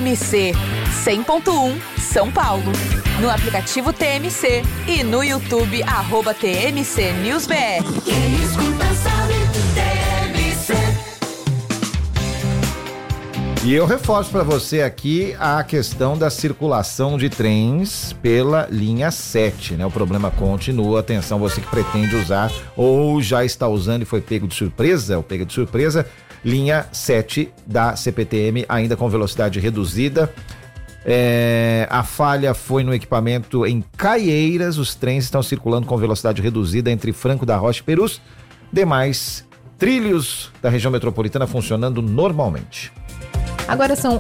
TMC 100.1 São Paulo. No aplicativo TMC e no YouTube @TMC News BR. Quem escuta sabe, TMC. E eu reforço para você aqui a questão da circulação de trens pela linha 7, né? O problema continua. Atenção, você que pretende usar ou já está usando e foi pego de surpresa, linha 7 da CPTM, ainda com velocidade reduzida. A falha foi no equipamento em Caieiras. Os trens estão circulando com velocidade reduzida entre Franco da Rocha e Perus. Demais trilhos da região metropolitana funcionando normalmente. Agora são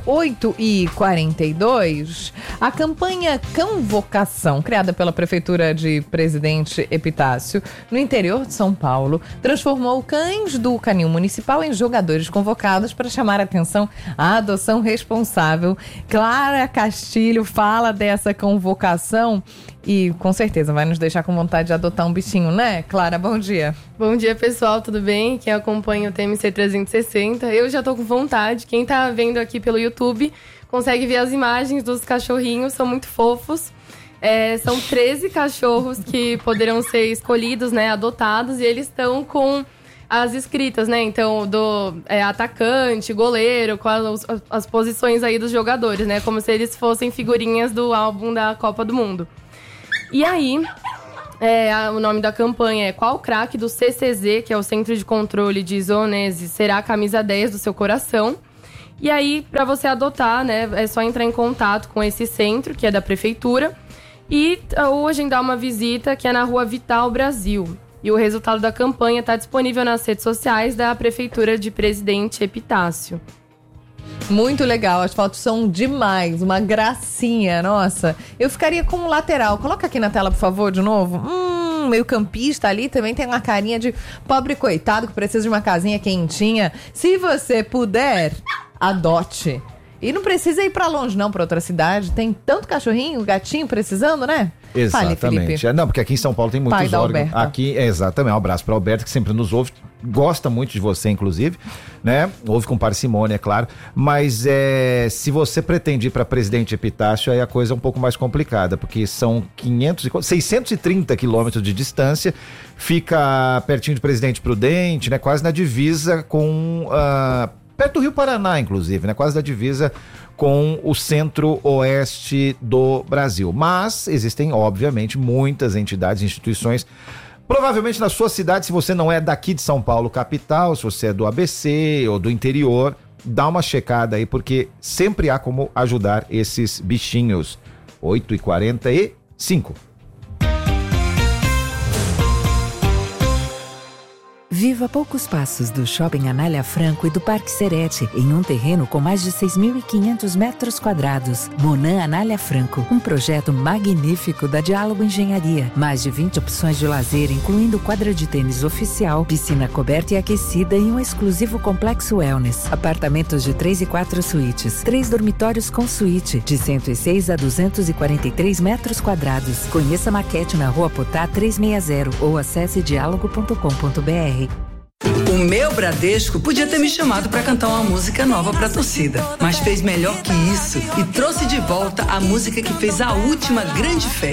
8h42. A campanha Convocação, criada pela Prefeitura de Presidente Epitácio, no interior de São Paulo, transformou cães do canil municipal em jogadores convocados para chamar a atenção à adoção responsável. Clara Castilho fala dessa convocação e com certeza vai nos deixar com vontade de adotar um bichinho, né? Clara, bom dia. Bom dia, pessoal, tudo bem? Quem acompanha o TMC 360, eu já tô com vontade. Quem tá vendo aqui pelo YouTube consegue ver as imagens dos cachorrinhos, são muito fofos. São 13 cachorros que poderão ser escolhidos, né, adotados, e eles estão com as escritas, né? Então, atacante, goleiro, com as posições aí dos jogadores, né? Como se eles fossem figurinhas do álbum da Copa do Mundo. E aí, o nome da campanha é Qual craque do CCZ, que é o Centro de Controle de Zoonoses, será a camisa 10 do seu coração? E aí, para você adotar, né, é só entrar em contato com esse centro, que é da Prefeitura, ou agendar uma visita, que é na Rua Vital Brasil. E o resultado da campanha está disponível nas redes sociais da Prefeitura de Presidente Epitácio. Muito legal, as fotos são demais, uma gracinha, nossa. Eu ficaria como lateral, coloca aqui na tela, por favor, de novo. Meio campista ali, também tem uma carinha de pobre coitado que precisa de uma casinha quentinha. Se você puder, adote. E não precisa ir pra longe não, pra outra cidade, tem tanto cachorrinho, gatinho precisando, né? Exatamente. Fale, Felipe. Não, porque aqui em São Paulo tem muitos órgãos. Aqui, exatamente, um abraço para o Alberto, que sempre nos ouve, gosta muito de você, inclusive, né? Ouve com parcimônia, é claro. Mas se você pretende ir para Presidente Epitácio, aí a coisa é um pouco mais complicada, porque são 630 quilômetros de distância, fica pertinho de Presidente Prudente, né? Quase na divisa com... perto do Rio Paraná, inclusive, né? Quase da divisa com o centro-oeste do Brasil. Mas existem, obviamente, muitas entidades, instituições. Provavelmente na sua cidade, se você não é daqui de São Paulo, capital, se você é do ABC ou do interior, dá uma checada aí, porque sempre há como ajudar esses bichinhos. 8h45. Viva a poucos passos do Shopping Anália Franco e do Parque Serete, em um terreno com mais de 6.500 metros quadrados. Monan Anália Franco, um projeto magnífico da Diálogo Engenharia. Mais de 20 opções de lazer, incluindo quadra de tênis oficial, piscina coberta e aquecida e um exclusivo complexo wellness. Apartamentos de 3 e 4 suítes, 3 dormitórios com suíte, de 106 a 243 metros quadrados. Conheça a maquete na Rua Potá 360 ou acesse dialogo.com.br. O meu Bradesco podia ter me chamado para cantar uma música nova para a torcida, mas fez melhor que isso e trouxe de volta a música que fez a última grande festa.